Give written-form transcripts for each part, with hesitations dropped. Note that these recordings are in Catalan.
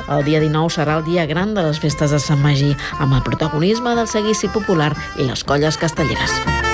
El dia 19 serà el dia gran de les festes de Sant Magí, amb el protagonisme del seguici popular i les colles castelleres.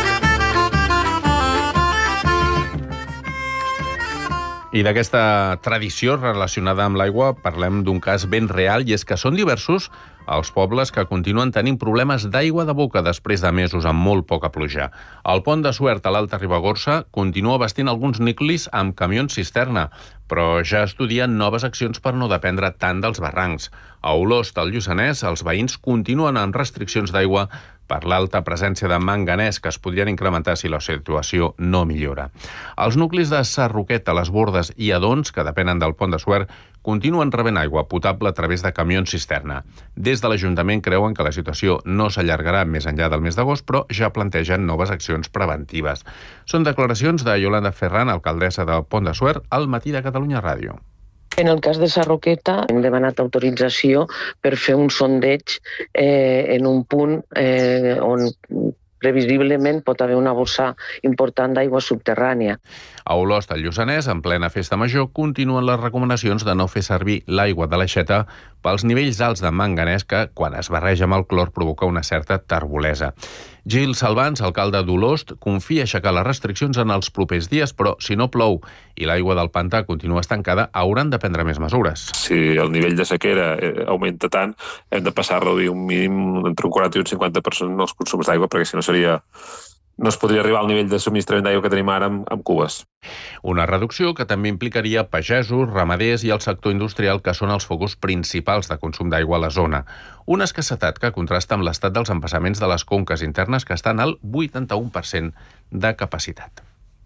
I d'aquesta tradició relacionada amb l'aigua parlem d'un cas ben real, i és que són diversos els pobles que continuen tenint problemes d'aigua de boca després de mesos amb molt poca pluja. El Pont de Suert a l'Alta Ribagorça continua abastint alguns nuclis amb camions cisterna, però ja estudien noves accions per no dependre tant dels barrancs. A Olost, al Lluçanès, els veïns continuen amb restriccions d'aigua per l'alta presència de manganès que es podrien incrementar si la situació no millora. Els nuclis de Sarroqueta, Les Bordes i Adons, que depenen del Pont de Suert, continuen rebent aigua potable a través de camions cisterna. Des de l'Ajuntament creuen que la situació no s'allargarà més enllà del mes d'agost, però ja plantegen noves accions preventives. Són declaracions de Yolanda Ferran, alcaldessa del Pont de Suert, al Matí de Catalunya Ràdio. En el cas de Sarroqueta hem demanat autorització per fer un sondeig en un punt on previsiblement pot haver una bossa important d'aigua subterrània. A Olost, al Lluçanès, en plena festa major, continuen les recomanacions de no fer servir l'aigua de l'aixeta pels nivells alts de manganès que, quan es barreja amb el clor, provoca una certa terbolesa. Gil Salvans, alcalde d'Olost, confia aixecar les restriccions en els propers dies, però si no plou i l'aigua del pantà continua estancada, hauran de prendre més mesures. Si el nivell de sequera augmenta tant, hem de passar a reduir un mínim entre un 40 i un 50% els consums d'aigua, perquè si no no es podria arribar al nivell de subministrament d'aigua que tenim ara amb cubes. Una reducció que també implicaria pagesos, ramaders i el sector industrial, que són els focus principals de consum d'aigua a la zona. Una escassetat que contrasta amb l'estat dels embassaments de les conques internes, que estan al 81% de capacitat.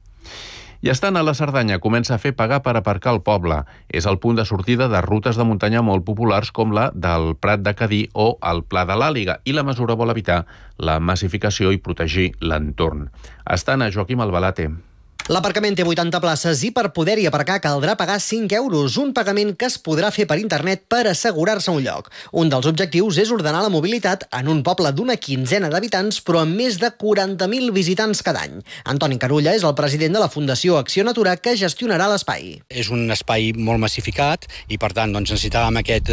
I estant a la Cerdanya, comença a fer pagar per aparcar al poble. És el punt de sortida de rutes de muntanya molt populars com la del Prat de Cadí o el Pla de l'Àliga, i la mesura vol evitar la massificació i protegir l'entorn. Estant a Joaquim Albalate. L'aparcament té 80 places i per poder-hi aparcar caldrà pagar 5 euros, un pagament que es podrà fer per internet per assegurar-se un lloc. Un dels objectius és ordenar la mobilitat en un poble d'una quinzena d'habitants, però amb més de 40.000 visitants cada any. Antoni Carulla és el president de la Fundació Acció Natura, que gestionarà l'espai. És un espai molt massificat i, per tant, necessitàvem aquest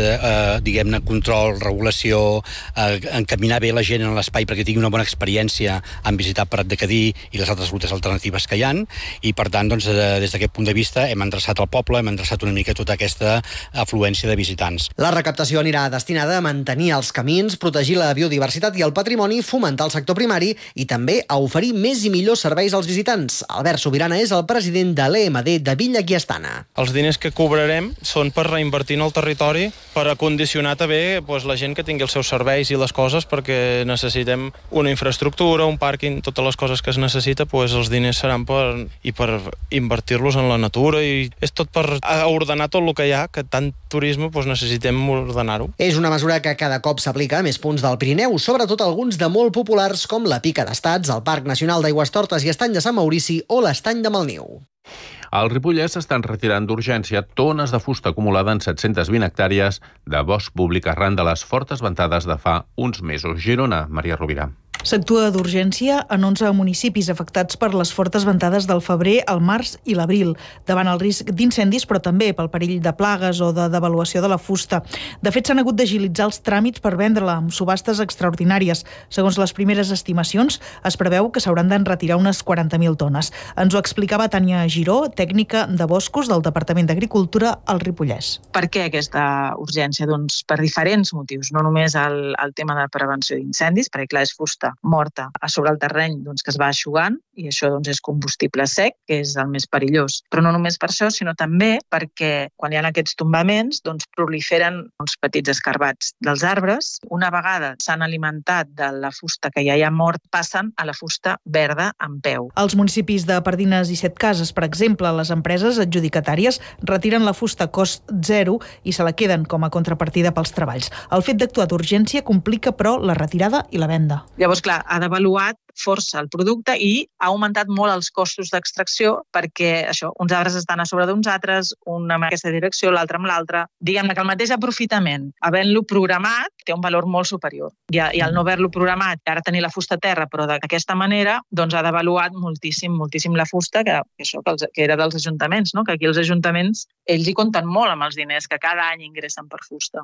control, regulació, encaminar bé la gent en l'espai perquè tingui una bona experiència en visitar Prat de Cadí i les altres rutes alternatives que hi ha. I, per tant, des d'aquest punt de vista hem endreçat el poble, hem endreçat una mica tota aquesta afluència de visitants. La recaptació anirà destinada a mantenir els camins, protegir la biodiversitat i el patrimoni, fomentar el sector primari i també a oferir més i millors serveis als visitants. Albert Sobirana és el president de l'EMD de Villa Guiastana. Els diners que cobrarem són per reinvertir en el territori, per acondicionar també la gent que tingui els seus serveis i les coses, perquè necessitem una infraestructura, un pàrquing, totes les coses que es necessita, els diners seran per invertir-los en la natura, i és tot per ordenar tot el que hi ha, que tant turisme necessitem ordenar-ho. És una mesura que cada cop s'aplica a més punts del Pirineu, sobretot alguns de molt populars com la Pica d'Estats, el Parc Nacional d'Aigüestortes i Estany de Sant Maurici o l'Estany de Malniu. Al Ripollès s'estan retirant d'urgència tones de fusta acumulada en 720 hectàrees de bosc públic arran de les fortes ventades de fa uns mesos. Girona, Maria Rovira. S'actua d'urgència en 11 municipis afectats per les fortes ventades del febrer, el març i l'abril, davant el risc d'incendis, però també pel perill de plagues o de devaluació de la fusta. De fet, s'han hagut d'agilitzar els tràmits per vendre-la amb subhastes extraordinàries. Segons les primeres estimacions, es preveu que s'hauran d'enretirar unes 40.000 tones. Ens ho explicava Tània Giró, tècnica de boscos del Departament d'Agricultura al Ripollès. Per què aquesta urgència? Doncs per diferents motius, no només el tema de prevenció d'incendis, perquè clar, és fusta morta a sobre el terreny que es va eixugant, i això és combustible sec, que és el més perillós. Però no només per això, sinó també perquè quan hi ha aquests tombaments proliferen uns petits escarbats dels arbres. Una vegada s'han alimentat de la fusta que ja hi ha mort, passen a la fusta verda en peu. Als municipis de Pardines i Setcases, per exemple, les empreses adjudicatàries retiren la fusta a cost zero i se la queden com a contrapartida pels treballs. El fet d'actuar d'urgència complica, però, la retirada i la venda. Llavors, clar, ha devaluat força el producte i ha augmentat molt els costos d'extracció perquè uns arbres estan a sobre d'uns altres, un amb aquesta direcció, l'altre amb l'altra. Diguem-ne que el mateix aprofitament, havent-lo programat, té un valor molt superior. I al no haver-lo programat, ara tenir la fusta a terra, però d'aquesta manera, ha devaluat moltíssim la fusta, que era dels ajuntaments, no? Que aquí els ajuntaments, ells hi compten molt amb els diners que cada any ingressen per fusta.